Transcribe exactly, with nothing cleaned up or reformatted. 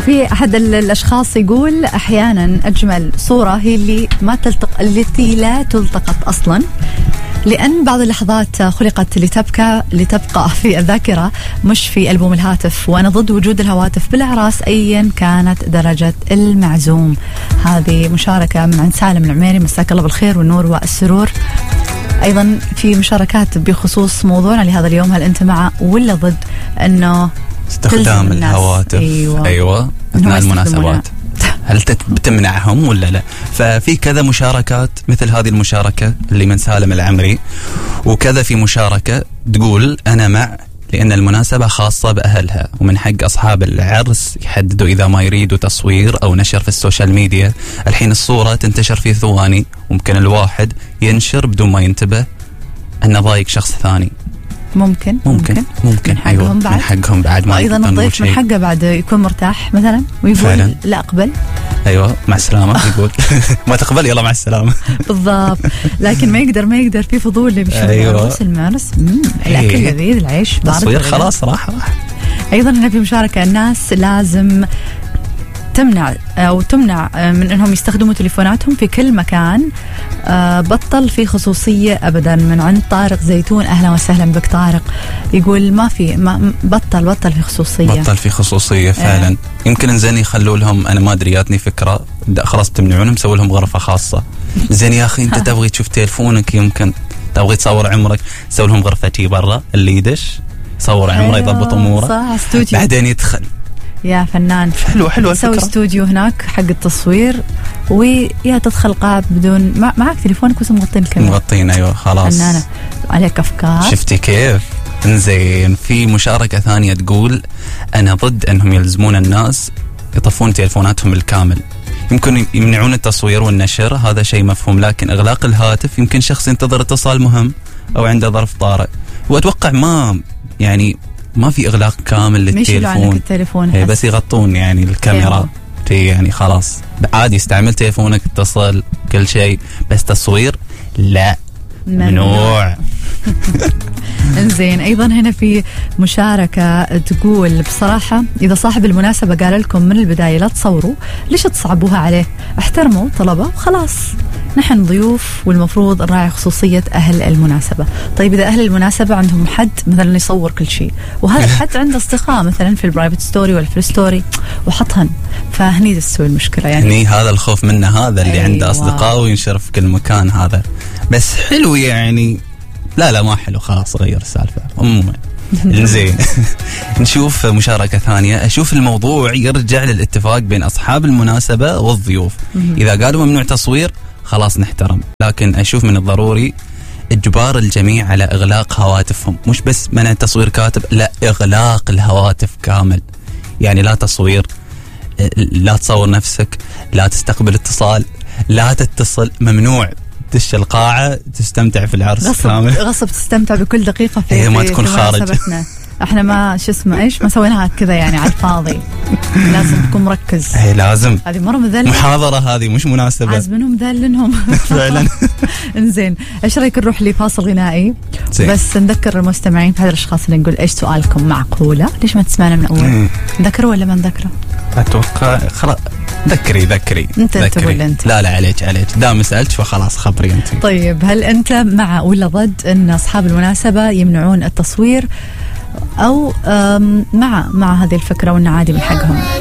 في أحد الأشخاص يقول أحيانا أجمل صورة هي اللي ما تلتق التي لا تلتقط أصلا، لأن بعض اللحظات خلقت لتبكى لتبقى في الذاكرة مش في ألبوم الهاتف. وأنا ضد وجود الهواتف بالأعراس أيا كانت درجة المعزوم. هذه مشاركة من عند سالم العميري، مساك الله بالخير والنور والسرور. أيضا في مشاركات بخصوص موضوعنا لهذا اليوم، هل أنت مع ولا ضد أنه استخدام الهواتف أيوة, أيوة أثناء المناسبات؟ هل بتمنعهم ولا لا؟ ففي كذا مشاركات مثل هذه المشاركة اللي من سالم العمري، وكذا في مشاركة تقول أنا مع، لأن المناسبة خاصة بأهلها، ومن حق أصحاب العرس يحددوا إذا ما يريدوا تصوير أو نشر في السوشيال ميديا. الحين الصورة تنتشر في ثواني، وممكن الواحد ينشر بدون ما ينتبه أنه ضايق شخص ثاني. ممكن ممكن ممكن, ممكن. من حقهم أيوة. بعد من حقهم بعد ما أيضا الضيف من حقه بعد يكون مرتاح مثلا ويقول فعلا. لا أقبل، أيوة مع السلامة يقول ما تقبل يلا مع السلامة بالضبط. لكن ما يقدر ما يقدر في فضول اللي بيشوف العروس المارس الأكل لذيذ، العيش بارد، تصوير خلاص راح راح. أيضا هنا في مشاركة، الناس لازم تمنع أو تمنع من أنهم يستخدموا تليفوناتهم في كل مكان. بطل في خصوصية أبدا. من عند طارق زيتون، أهلا وسهلا بك طارق. يقول ما في ما بطل بطل في خصوصية بطل في خصوصية فعلا. آه. يمكن زين يخلوا لهم، أنا ما أدري جاتني فكرة خلاص تمنعونهم، سووا لهم غرفة خاصة. زين يا أخي أنت تبغي تشوف تليفونك، يمكن تبغي تصور عمرك، سووا لهم غرفة تي برا اللي يدش صور عمره يضبط أموره بعدين يدخل. يا فنان، حلو حلو الفكرة. سوي استوديو هناك حق التصوير، ويا تدخل قاعد بدون ما معك تليفونك بس مغطين الكاميرا. مغطين أيوة خلاص. فنانة عليك أفكار. شفتي كيف؟ إنزين في مشاركة ثانية تقول أنا ضد أنهم يلزمون الناس يطفون تليفوناتهم بالكامل. يمكن يمنعون التصوير والنشر، هذا شيء مفهوم، لكن إغلاق الهاتف يمكن شخص ينتظر اتصال مهم أو عنده ظرف طارئ، وأتوقع ما يعني ما في إغلاق كامل للتليفون، التليفون هي بس يغطون يعني الكاميرا تي يعني خلاص عادي استعمل تليفونك اتصل كل شيء، بس تصوير لا ممنوع. انزين ايضا هنا في مشاركة تقول بصراحة اذا صاحب المناسبة قال لكم من البداية لا تصوروا، ليش تصعبوها عليه؟ احترموا طلبه وخلاص، نحن ضيوف والمفروض نراعي خصوصية أهل المناسبة. طيب إذا أهل المناسبة عندهم حد مثلا يصور كل شيء، وهذا الحد عنده أصدقاء مثلا في البرايفت ستوري ولا في الستوري وحطهن، فهني تسوي المشكلة يعني. هني هذا الخوف منه، هذا اللي أيوة. عنده أصدقاء وينشر في كل مكان، هذا بس حلو يعني. لا لا ما حلو، خلاص غير السالفة عموما. زين نشوف مشاركة ثانية. أشوف الموضوع يرجع للاتفاق بين أصحاب المناسبة والضيوف. إذا قالوا ممنوع تصوير خلاص نحترم، لكن أشوف من الضروري إجبار الجميع على إغلاق هواتفهم، مش بس منع تصوير كاتب، لا إغلاق الهواتف كامل. يعني لا تصوير، لا تصور نفسك، لا تستقبل اتصال، لا تتصل، ممنوع. تدش القاعة تستمتع في العرس غصب كامل. غصب تستمتع بكل دقيقة في هي ما تكون خارج. احنا ما شو اسمه ايش ما سويناها كذا يعني على الفاضي. لازم تكون مركز. هي لازم. هذه مرة مذلة. محاضرة هذه مش مناسبة. عازمينهم ذلنهم. فعلا. انزين ايش رايك نروح لفاصل غنائي؟ زين. بس نذكر المستمعين في هذا الاشخاص اللي نقول ايش سؤالكم معقولة؟ ليش ما تسمعنا من اول؟ نذكره ولا ما نذكره؟ اتوقع خلاص ذكري ذكري انت تقول انت. لا لا عليك عليك دام سألت فخلاص خبري انت. طيب هل انت مع ولا ضد ان اصحاب المناسبة يمنعون التصوير، او مع مع هذه الفكرة وان عادي من حقهم؟